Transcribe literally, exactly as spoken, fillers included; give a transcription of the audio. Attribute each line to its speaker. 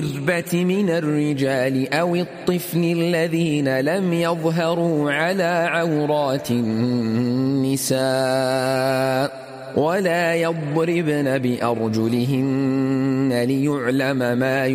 Speaker 1: العصبة من الرجال أو الطفل الذين لم يظهروا على عورات النساء ولا يضربن بأرجلهن ليعلم ما